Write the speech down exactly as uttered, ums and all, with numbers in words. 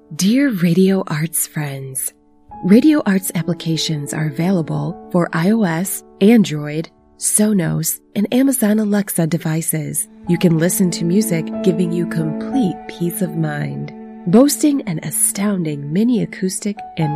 Dear Radio Arts friends, Radio Arts applications are available for iOS, Android, Sonos, and Amazon Alexa devices. You can listen to music giving you complete peace of mind. Boasting an astounding mini acoustic and